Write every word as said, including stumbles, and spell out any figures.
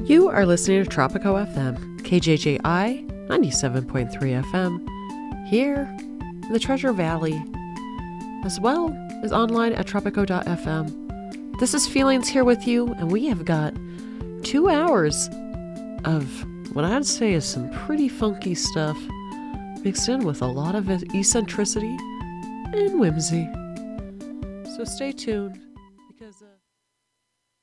You are listening to Tropico F M, K J J I ninety-seven point three F M, here in the Treasure Valley, as well as online at tropico dot f m. This is Feelings here with you, and we have got two hours of what I'd say is some pretty funky stuff mixed in with a lot of eccentricity and whimsy. So stay tuned, because... Uh